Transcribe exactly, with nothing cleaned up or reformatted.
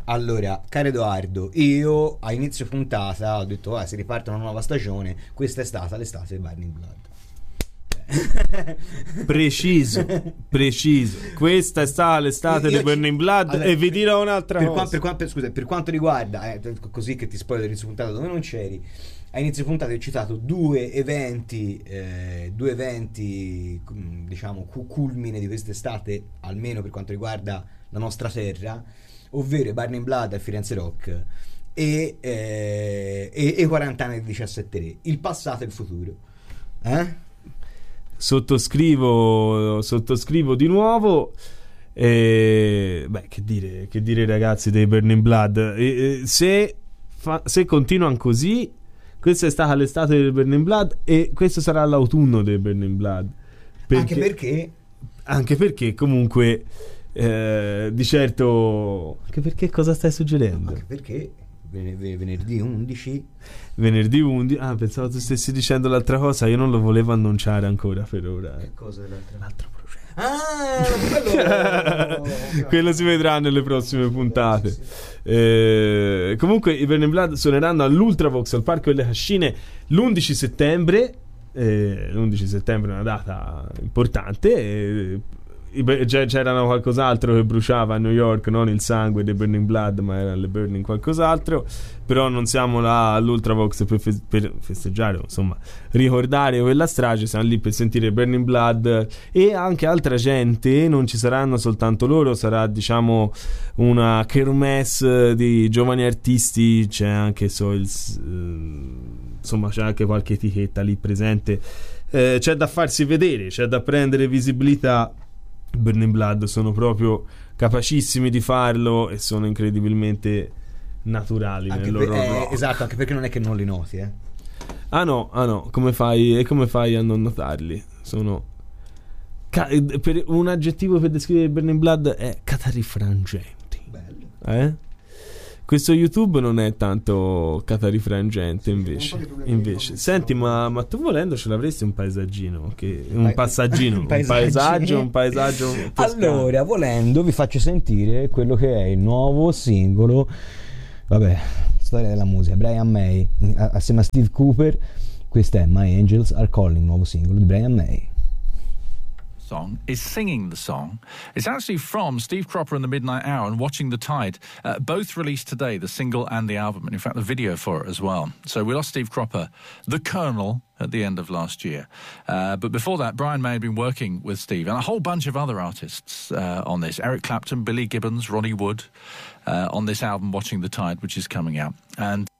Allora, caro Edoardo, io a inizio puntata ho detto ah, si riparte una nuova stagione, questa è stata l'estate di Burning Blood. Preciso, preciso. Questa è stata l'estate Io- io di Burning Blood. allora, e vi dirò un'altra per, cosa. qua- per, qua- per- scusa, per quanto riguarda, eh, così che ti spoiler inizio puntata dove non c'eri, a inizio puntata ho citato due eventi, eh, due eventi, mm, diciamo, cu- culmine di quest'estate, almeno per quanto riguarda la nostra terra, ovvero Burning Blood a Firenze Rock e, eh, e, e quaranta anni di diciassette Re, il passato e il futuro. Eh? Sottoscrivo, sottoscrivo di nuovo. E, beh, che dire, che dire, ragazzi dei Burning Blood. E, e, se, fa, se continuano così, questa è stata l'estate del Burning Blood e questo sarà l'autunno del Burning Blood. Perché, Anche perché, anche perché comunque, eh, di certo. Anche perché cosa stai suggerendo? anche perché ven- ven- venerdì undici. Venerdì undici. Ah, pensavo tu stessi dicendo l'altra cosa. Io non lo volevo annunciare ancora per ora. Che cosa l'altra? L'altro progetto. Ah, quello, Quello si vedrà nelle prossime puntate. Eh, comunque i Burning Blood suoneranno all'Ultravox al Parco delle Cascine l'undici settembre. Eh, l'undici settembre è una data importante. Eh, i- già- c'erano qualcos'altro che bruciava a New York, non il sangue dei Burning Blood, ma era le Burning qualcos'altro. Però non siamo là all'Ultravox per, fe- per festeggiare, insomma, ricordare quella strage. Siamo lì per sentire Burning Blood e anche altra gente. Non ci saranno soltanto loro, sarà, diciamo, una kermesse di giovani artisti. C'è anche so, il, eh, insomma, c'è anche qualche etichetta lì presente. Eh, c'è da farsi vedere, c'è da prendere visibilità. Burning Blood sono proprio capacissimi di farlo e sono incredibilmente naturali anche nel per- loro eh, rock. esatto, anche perché non è che non li noti, eh. Ah no, ah no, come fai, e come fai a non notarli? Sono ca- per un aggettivo per descrivere Burning Blood è catarifrangenti. Bello. Eh? Questo YouTube non è tanto catarifrangente, invece. Invece, senti, ma, ma tu volendo ce l'avresti un paesaggino, che, un Pa- passaggino, un un paesaggino. paesaggio, un paesaggio toscano. Allora, volendo, vi faccio sentire quello che è il nuovo singolo, vabbè, storia della musica, Brian May a- assieme a Steve Cooper. Questa è My Angels Are Calling, nuovo singolo di Brian May. Song is singing the song. It's actually from Steve Cropper and the Midnight Hour and Watching the Tide, uh, both released today, the single and the album, and in fact the video for it as well. So we lost Steve Cropper, the Colonel, at the end of last year. Uh, but before that, Brian May had been working with Steve and a whole bunch of other artists uh, on this. Eric Clapton, Billy Gibbons, Ronnie Wood, uh, on this album, Watching the Tide, which is coming out. And